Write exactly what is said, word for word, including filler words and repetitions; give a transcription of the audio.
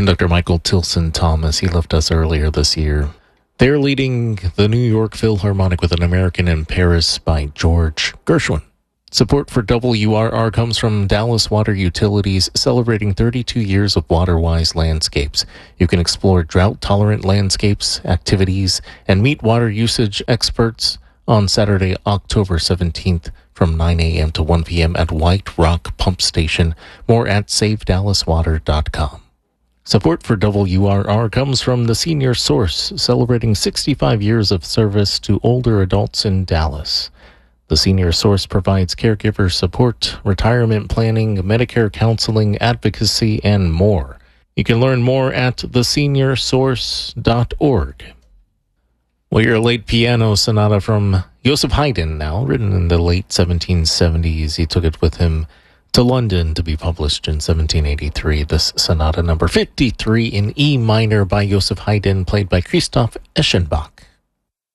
Conductor Michael Tilson Thomas, he left us earlier this year. They're leading the New York Philharmonic with An American in Paris by George Gershwin. Support for W R R comes from Dallas Water Utilities, celebrating thirty-two years of water-wise landscapes. You can explore drought-tolerant landscapes, activities, and meet water usage experts on Saturday, October seventeenth from nine a.m. to one p.m. at White Rock Pump Station. More at save dallas water dot com. Support for W R R comes from the Senior Source, celebrating sixty-five years of service to older adults in Dallas. The Senior Source provides caregiver support, retirement planning, Medicare counseling, advocacy, and more. You can learn more at the senior source dot org. Well, your late piano sonata from Joseph Haydn now, written in the late seventeen seventies. He took it with him to London to be published in seventeen eighty-three. This sonata number fifty-three in E minor by Joseph Haydn, played by Christoph Eschenbach.